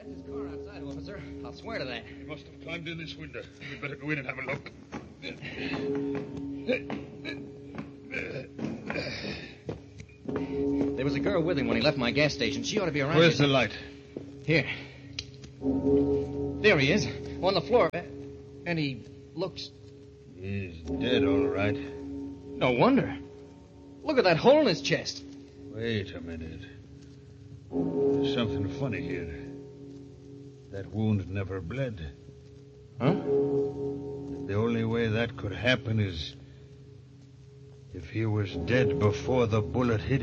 That's his car outside, officer. I'll swear to that. He must have climbed in this window. We'd better go in and have a look. There was a girl with him when he left my gas station. She ought to be around. Where's the light? Here. There he is, on the floor. And he looks... He's dead, all right. No wonder. Look at that hole in his chest. Wait a minute. There's something funny here. That wound never bled. Huh? The only way that could happen is if he was dead before the bullet hit him.